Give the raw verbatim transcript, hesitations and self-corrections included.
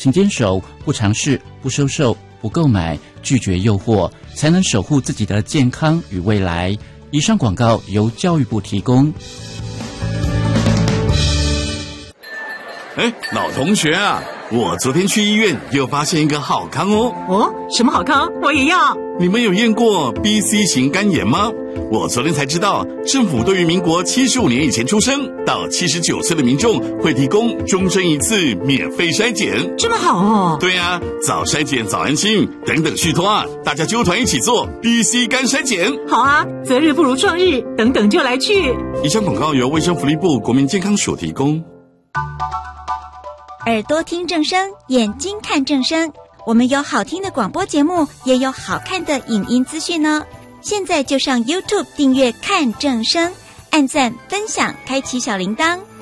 请坚守不尝试、不收受、不购买，拒绝诱惑，才能守护自己的健康与未来。以上广告由教育部提供。 哎，老同学啊，我昨天去医院又发现一个好康哦。 哦，什么好康？我也要。 你们有验过 B C 型肝炎吗？我昨天才知道，政府对于民国七十五年以前出生到七十九岁的民众会提供终身一次免费筛检。 这么好哦。 对啊，早筛检早安心，等等续托啊，大家揪团一起做 B C 肝筛检。 好啊，择日不如撞日，等等就来去。 以上广告由卫生福利部国民健康署提供。 耳朵听正声，眼睛看正声。我们有好听的广播节目，也有好看的影音资讯呢。现在就上 YouTube 订阅看正声，按赞分享，开启小铃铛。